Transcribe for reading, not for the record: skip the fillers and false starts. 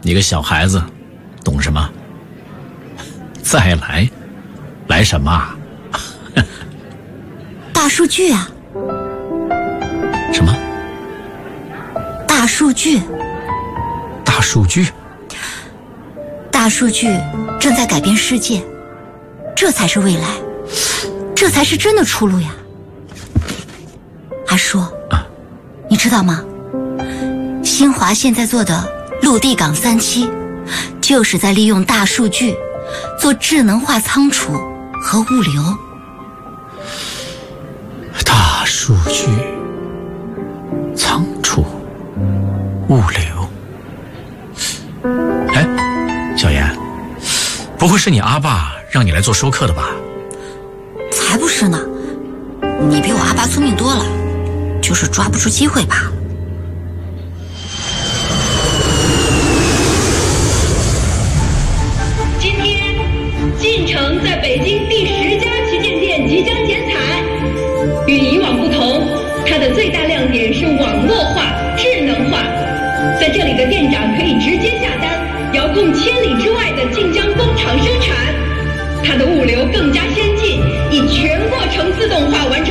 你个小孩子，懂什么？再来什么？ 大数据啊！ 什么？ 大数据？ 大数据？ 大数据正在改变世界，这才是未来，这才是真的出路呀！阿叔，你知道吗？新华现在做的陆地港3期，就是在利用大数据做智能化仓储和物流。 大数据、仓储、物流。哎，小妍，不会是你阿爸让你来做授课的吧？ 才不是呢，你比我阿爸聪明多了，就是抓不住机会罢了。 今天，晋城在北京第10家旗舰店即将剪彩。与以往不同，它的最大亮点是网络化、智能化。在这里的店长可以直接下单，遥控千里之外的晋江工厂生产。它的物流更加先进，以全过程自动化完成